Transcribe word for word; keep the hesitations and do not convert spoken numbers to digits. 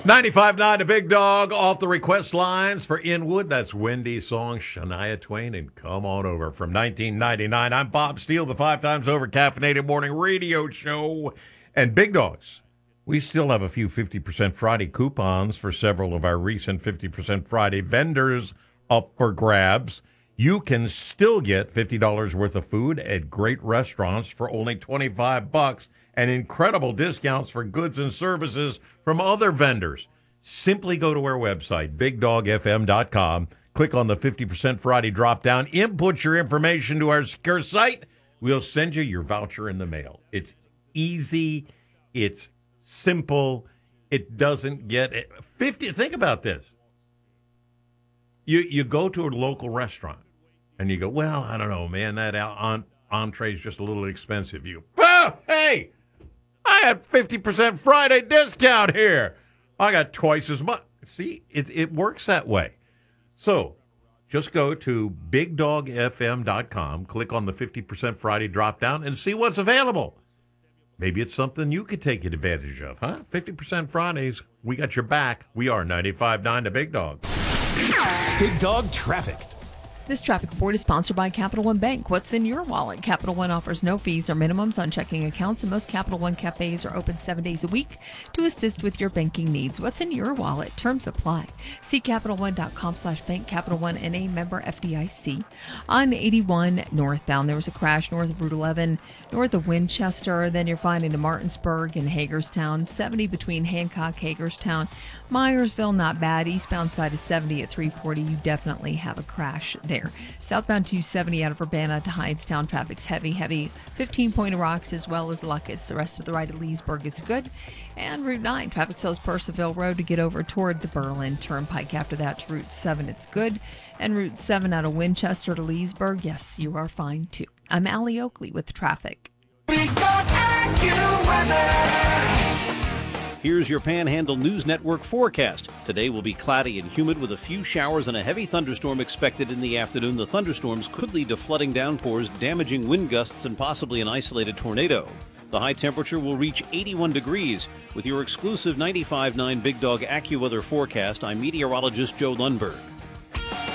ninety-five point nine The Big Dog off the request lines for Inwood. That's Wendy's song, Shania Twain, and Come On Over from nineteen ninety-nine. I'm Bob Steele, the five times over caffeinated morning radio show. And Big Dogs, we still have a few fifty percent Friday coupons for several of our recent fifty percent Friday vendors up for grabs. You can still get fifty dollars worth of food at great restaurants for only twenty-five bucks and incredible discounts for goods and services from other vendors. Simply go to our website, big dog f m dot com, click on the fifty percent Friday drop-down, input your information to our secure site. We'll send you your voucher in the mail. It's easy. It's simple. It doesn't get it. fifty. Think about this. You you go to a local restaurant and you go, well, I don't know, man, that en- entree is just a little expensive. You, oh, hey, I had fifty percent Friday discount here. I got twice as much. See, it it works that way. So just go to big dog f m dot com, click on the fifty percent Friday drop down, and see what's available. Maybe it's something you could take advantage of, huh? fifty percent Fridays, we got your back. We are ninety-five point nine The Big Dog. Big Dog Traffic. This traffic report is sponsored by Capital One Bank. What's in your wallet? Capital One offers no fees or minimums on checking accounts, and most Capital One cafes are open seven days a week to assist with your banking needs. What's in your wallet? Terms apply. See Capital One dot com slash bank. Capital One N A, member F D I C. On eighty-one northbound, there was a crash north of Route eleven, north of Winchester. Then you're finding to Martinsburg and Hagerstown. seventy between Hancock, Hagerstown. Myersville, not bad. Eastbound side of seventy at three forty. You definitely have a crash there. Southbound two seventy out of Urbana to Hindstown, traffic's heavy, heavy. fifteen Point of Rocks as well as Luckett's. The rest of the right at Leesburg, it's good. And Route nine, traffic slows Percival Road to get over toward the Berlin Turnpike. After that to Route seven, it's good. And Route seven out of Winchester to Leesburg, yes, you are fine too. I'm Allie Oakley with traffic. Here's your Panhandle News Network forecast. Today will be cloudy and humid with a few showers and a heavy thunderstorm expected in the afternoon. The thunderstorms could lead to flooding downpours, damaging wind gusts, and possibly an isolated tornado. The high temperature will reach eighty-one degrees. With your exclusive ninety-five point nine Big Dog AccuWeather forecast, I'm meteorologist Joe Lundberg.